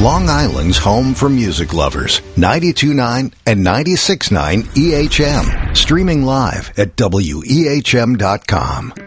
Long Island's home for music lovers. 92.9 and 96.9 EHM. Streaming live at WEHM.com.